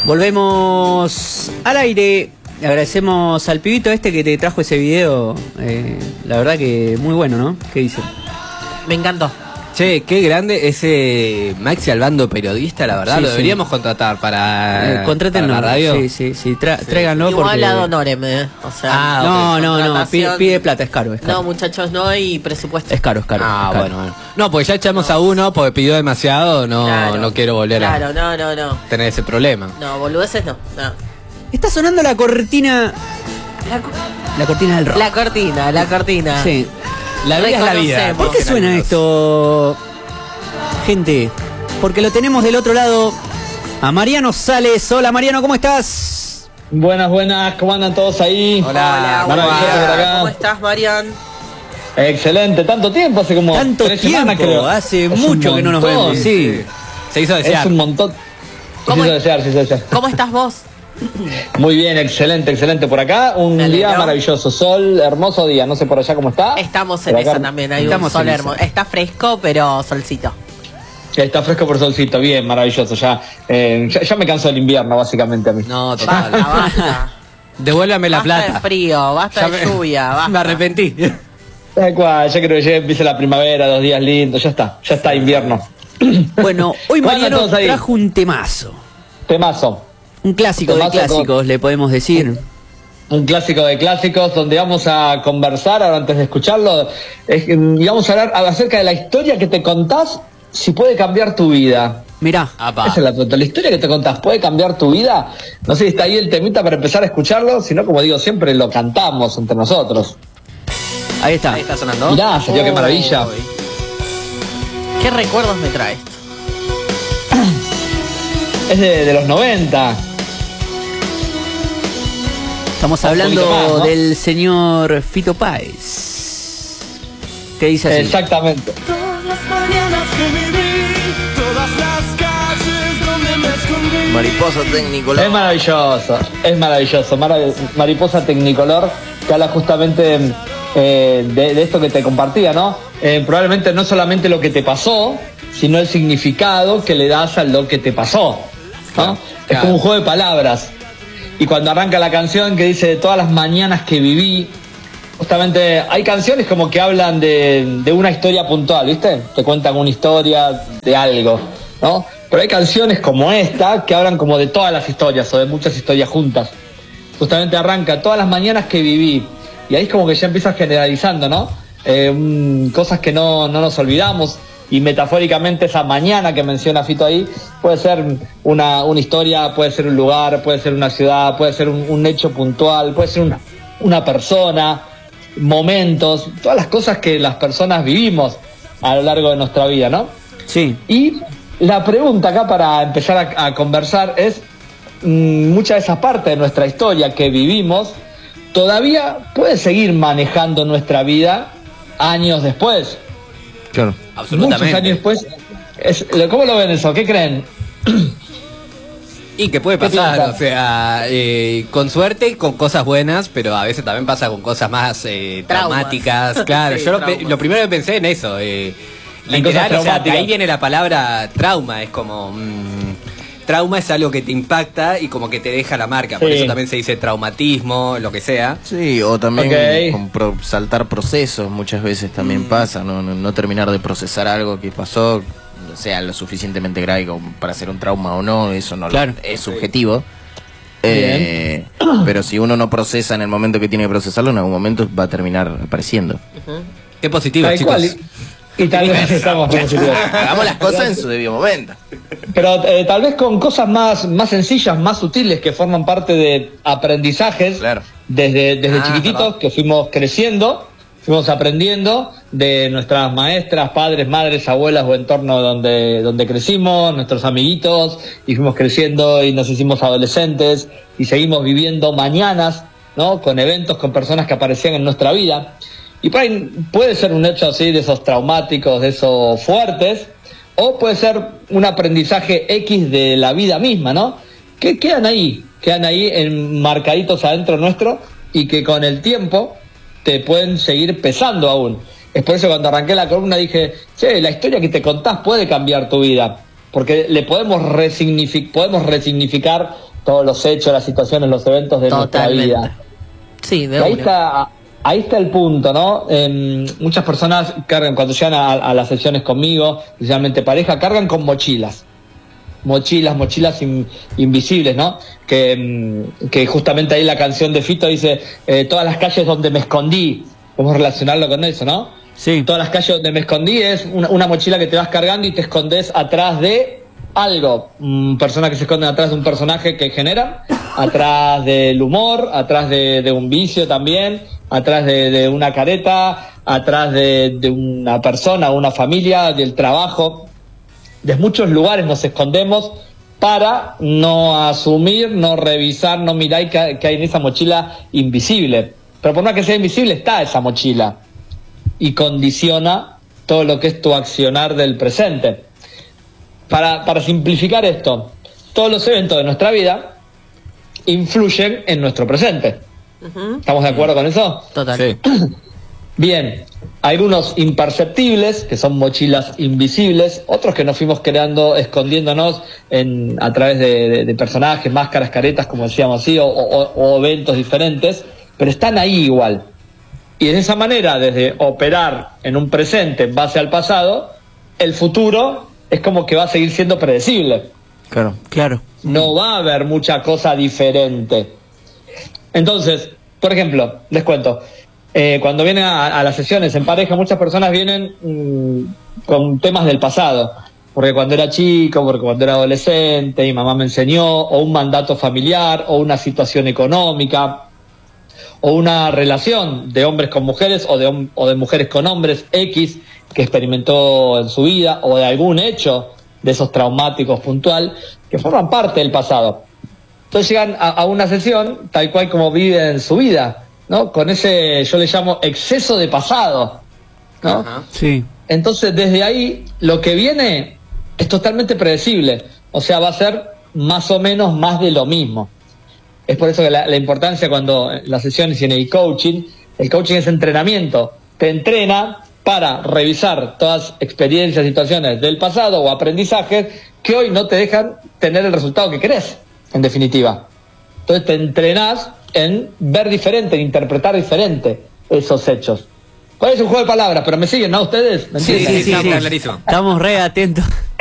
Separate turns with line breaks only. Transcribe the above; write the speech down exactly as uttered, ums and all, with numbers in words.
Volvemos al aire. Agradecemos al pibito este que te trajo ese video. Eh, la verdad que muy bueno, ¿no? ¿Qué dice?
Me encantó.
Che, qué grande ese Maxi Albando periodista, la verdad.
Sí,
lo
sí.
deberíamos contratar para,
Eh, Contrátenlo.
para la radio.
Sí, sí, sí. Tra
Sí.
Tráiganlo
Igual
porque...
a Don Orem, eh. O sea,
Ah,
no,
ok.
no, no. Pide,
Contratación-
pide plata, es caro, es caro.
No, muchachos, no hay presupuesto.
Es caro, es caro.
Ah,
es caro.
bueno, bueno. No, pues ya echamos a uno porque pidió demasiado. No,
Claro.
no quiero volver
Claro,
a
no, no, no.
tener ese problema.
No, boludeces no. no.
Está sonando la cortina...
La, co-
La cortina del rock.
la cortina, la cortina.
Sí.
La vida es la vida.
Reconocemos.
¿Por qué suena esto, gente? Porque lo tenemos del otro lado a Mariano Sales. Hola Mariano, ¿cómo estás?
Buenas, buenas, ¿cómo andan todos ahí?
Hola,
Hola,
¿cómo
buen
va?
día.
Por acá.
¿Cómo estás, Marian?
Excelente, tanto tiempo, hace como
Tanto
tres
tiempo,
semanas creo.
hace
Es un
mucho que no nos
montón.
vemos. Sí.
Se hizo desear.
Es un montón.
¿Cómo
Se hizo
es?
desear, se hizo desear.
¿Cómo estás vos?
Muy bien, excelente, excelente. Por acá, un
Me
día
alegro.
maravilloso, sol, hermoso día. No sé por allá cómo está.
Estamos en
Por acá
esa también, hay
estamos
un sol
en esa.
hermoso. Está fresco, pero solcito.
Está fresco por solcito, bien, maravilloso. Ya, eh, ya, ya me canso del invierno, básicamente a mí.
No, total.
Basta, basta.
Devuélvame la
Basta
plata.
de frío, basta
Ya
de
me-
lluvia, basta.
Me arrepentí.
Tal cual, ya creo que ya empieza la primavera, dos días lindos, ya está, ya está invierno.
Bueno, hoy
¿Cómo andan
Mariano
todos ahí?
trajo un temazo.
Temazo.
Un clásico de
Temazo con-
clásicos, le podemos decir.
Un clásico de clásicos donde vamos a conversar, ahora antes de escucharlo, es, que, mm, y vamos a hablar acerca de la historia que te contás si puede cambiar tu vida.
Mirá,
Apa.
Esa es la pregunta. ¿La historia que te contás puede cambiar tu vida? No sé si está ahí el temita para empezar a escucharlo, si no, como digo siempre, lo cantamos entre nosotros.
ahí está.
Ahí está sonando.
Mirá, señor, qué maravilla.
Uy. ¿Qué recuerdos me trae esto?
Es de, de los noventa.
Estamos
Un
hablando
poquito más, ¿no?
del señor Fito Páez. ¿Qué dice así?
Exactamente.
Todas las mañanas que viví, todas las calles donde me escondí.
Mariposa Tecnicolor.
Es maravilloso, es maravilloso. Marav- Mariposa Tecnicolor, que habla justamente eh, de, de esto que te compartía, ¿no? Eh, probablemente no solamente lo que te pasó, sino el significado que le das a lo que te pasó, ¿no?
Claro,
Es
claro.
como un juego de palabras. Y cuando arranca la canción que dice de todas las mañanas que viví, justamente hay canciones como que hablan de, de una historia puntual, ¿viste? Te cuentan una historia de algo, ¿no? Pero hay canciones como esta que hablan como de todas las historias o de muchas historias juntas. Justamente arranca todas las mañanas que viví. Y ahí es como que ya empieza generalizando, ¿no? Eh, mm, cosas que no, no nos olvidamos. Y metafóricamente esa mañana que menciona Fito ahí puede ser una, una historia, puede ser un lugar, puede ser una ciudad, puede ser un, un hecho puntual, puede ser una, una persona, momentos, todas las cosas que las personas vivimos a lo largo de nuestra vida, ¿no?
Sí.
Y la pregunta acá para empezar a, a conversar es, mmm, mucha de esa parte de nuestra historia que vivimos todavía puede seguir manejando nuestra vida años después.
Claro.
Absolutamente.
Muchos años después. Es, ¿Cómo lo ven eso? ¿Qué creen?
Y que puede
¿Qué
pasar,
piensan?
o sea, eh, con suerte, con cosas buenas, pero a veces también pasa con cosas más eh,
Traumas.
traumáticas. Claro,
Sí,
yo lo, pe-
traumas.
lo primero que pensé en eso. Eh,
En
literal,
cosas
o sea, de
traumáticas.
ahí viene la palabra trauma, es como... mm, trauma es algo que te impacta y como que te deja la marca, por
Sí.
eso también se dice traumatismo, lo que sea.
Sí, o también
Ok.
con pro- saltar procesos muchas veces también pasa, ¿no? No, no terminar de procesar algo que pasó, sea lo suficientemente grave como para ser un trauma o no, eso no lo-
Claro.
es subjetivo. Eh, pero si uno no procesa en el momento que tiene que procesarlo, en algún momento va a terminar apareciendo.
Qué positivo,
Tal
chicos.
cual. Y, y tal vez estamos positivos.
Hagamos las cosas en su debido momento.
Pero eh, tal vez con cosas más, más sencillas, más sutiles, que forman parte de aprendizajes
Claro.
desde, desde
Ah,
chiquititos,
verdad.
que fuimos creciendo, fuimos aprendiendo de nuestras maestras, padres, madres, abuelas o entorno donde, donde crecimos, nuestros amiguitos, y fuimos creciendo y nos hicimos adolescentes y seguimos viviendo mañanas, ¿no? Con eventos, con personas que aparecían en nuestra vida. Y por ahí puede ser un hecho así de esos traumáticos, de esos fuertes, o puede ser un aprendizaje X de la vida misma, ¿no? Que quedan ahí, quedan ahí enmarcaditos adentro nuestro y que con el tiempo te pueden seguir pesando aún. Es por eso cuando arranqué la columna dije, che, la historia que te contás puede cambiar tu vida, porque le podemos resignificar, podemos resignificar todos los hechos, las situaciones, los eventos de
Totalmente.
nuestra vida.
Sí, de
Y ahí
una.
está, ahí está el punto, ¿no? Eh, muchas personas cargan, cuando llegan a, a las sesiones conmigo, especialmente pareja, cargan con mochilas. Mochilas, mochilas in- invisibles, ¿no? Que, mm, que justamente ahí la canción de Fito dice, eh, todas las calles donde me escondí. Podemos relacionarlo con eso, ¿no?
Sí.
Todas las calles donde me escondí es una, una mochila que te vas cargando y te escondes atrás de algo. Mm, personas que se esconden atrás de un personaje que generan, atrás del humor, atrás de, de un vicio también, atrás de, de una careta, atrás de, de una persona, una familia, del trabajo. De muchos lugares nos escondemos para no asumir, no revisar, no mirar qué que hay en esa mochila invisible. Pero por más que sea invisible, está esa mochila y condiciona todo lo que es tu accionar del presente. Para, para simplificar esto, todos los eventos de nuestra vida influyen en nuestro presente.
Ujú.
¿Estamos de acuerdo con eso?
Total.
Sí.
Bien, algunos imperceptibles, que son mochilas invisibles, otros que nos fuimos creando, escondiéndonos en, a través de, de- de personajes, máscaras, caretas, como decíamos así, o, o- o eventos diferentes, pero están ahí igual. Y de esa manera, desde operar en un presente en base al pasado, el futuro es como que va a seguir siendo predecible.
Claro.
Claro.
No va a haber mucha cosa diferente. Entonces, por ejemplo, les cuento, eh, cuando vienen a, a las sesiones en pareja, muchas personas vienen mm, con temas del pasado. Porque cuando era chico, porque cuando era adolescente, mi mamá me enseñó, o un mandato familiar, o una situación económica, o una relación de hombres con mujeres, o de, hom- o de mujeres con hombres X, que experimentó en su vida, o de algún hecho de esos traumáticos puntual, que forman parte del pasado. Entonces llegan a, a una sesión tal cual como viven su vida, ¿no? Con ese, yo le llamo exceso de pasado, ¿no?
Ajá.
Sí.
Entonces desde ahí lo que viene es totalmente predecible, o sea, va a ser más o menos más de lo mismo. Es por eso que la, la importancia cuando en las sesiones y en el coaching, el coaching es entrenamiento, te entrena para revisar todas experiencias, situaciones del pasado o aprendizajes que hoy no te dejan tener el resultado que querés, en definitiva. Entonces te entrenás en ver diferente, en interpretar diferente esos hechos. Parece un juego de palabras, pero me siguen, ¿no? ¿Ustedes? ¿Me
Sí,
entienden?
sí, sí,
Está
sí.
clarísimo.
Estamos re atentos.